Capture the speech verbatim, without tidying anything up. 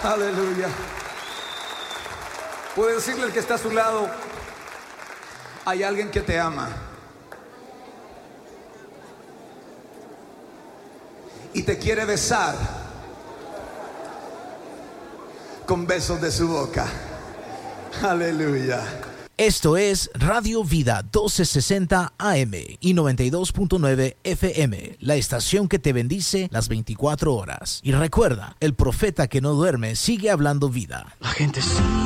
Aleluya. Puede decirle al que está a su lado: hay alguien que te ama y te quiere besar con besos de su boca. Aleluya. Esto es Radio Vida doce sesenta A M y noventa y dos punto nueve F M, la estación que te bendice las veinticuatro horas. Y recuerda, el profeta que no duerme sigue hablando vida. La gente sí